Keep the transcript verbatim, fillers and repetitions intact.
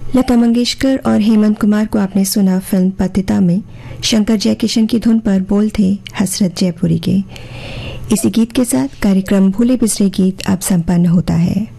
लता मंगेशकर और हेमंत कुमार को आपने सुना फिल्म पतिता में। शंकर जयकिशन की धुन पर बोल थे हसरत जयपुरी के। इसी गीत के साथ कार्यक्रम भूले बिसरे गीत अब संपन्न होता है।